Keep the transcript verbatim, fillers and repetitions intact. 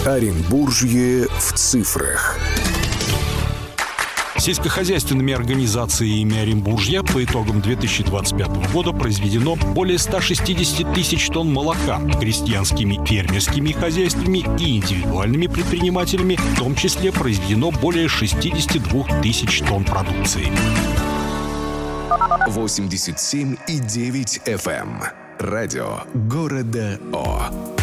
Оренбуржье в цифрах. Сельскохозяйственными организациями Оренбуржья по итогам две тысячи двадцать пятого года произведено более ста шестидесяти тысяч тонн молока. Крестьянскими фермерскими хозяйствами и индивидуальными предпринимателями в том числе произведено более шестидесяти двух тысяч тонн продукции. восемьдесят семь и девять эф эм. Радио города О.